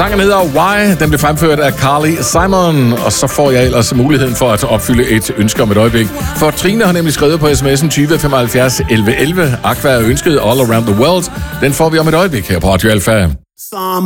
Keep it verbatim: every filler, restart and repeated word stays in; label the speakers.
Speaker 1: Sangen hedder Why. Den blev fremført af Carly Simon. Og så får jeg ellers muligheden for at opfylde et ønske om et øjeblik. For Trine har nemlig skrevet på sms'en tyve femoghalvfjerds elleve elleve. Aqua er ønsket All Around the World. Den får vi om et øjeblik her på Radio Alfa.